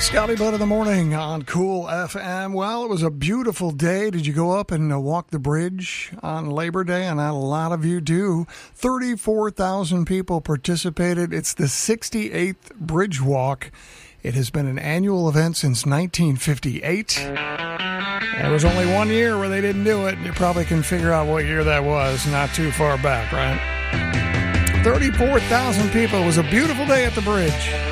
Scotty Butt in the morning on Cool FM. Well, it was a beautiful day. Did you go up and walk the bridge on Labor Day? And a lot of you do. 34,000 people participated. It's the 68th Bridge Walk. It has been an annual event since 1958. There was only one year where they didn't do it. You probably can figure out what year that was. Not too far back, right? 34,000 people. It was a beautiful day at the bridge.